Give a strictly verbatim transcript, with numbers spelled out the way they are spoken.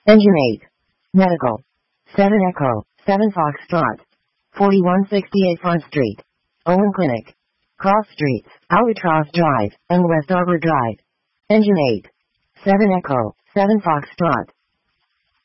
Engine eight. Medical. seven Echo, seven Foxtrot. forty-one sixty-eight Front Street. Owen Clinic. Cross Streets, Albatross Drive, and West Arbor Drive. Engine eight. seven Echo, seven Foxtrot.